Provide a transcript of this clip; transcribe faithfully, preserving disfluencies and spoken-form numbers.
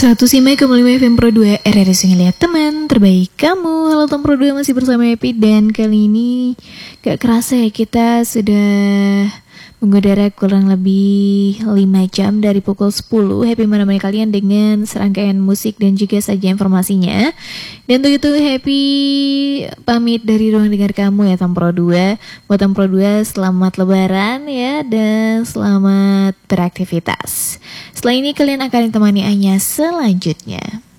satu Sima kembali F M Pro dua R R S ngeliat teman terbaik kamu. Halo teman Pro dua, masih bersama Happy. Dan kali ini gak kerasa ya, kita sudah mengudara kurang lebih lima jam dari pukul sepuluh. Happy menemani kalian dengan serangkaian musik dan juga saja informasinya. Dan untuk itu Happy pamit dari ruang dengar kamu ya teman Pro dua. Buat teman Pro dua, selamat lebaran ya, dan selamat beraktivitas. Setelah ini kalian akan ditemani Anya selanjutnya.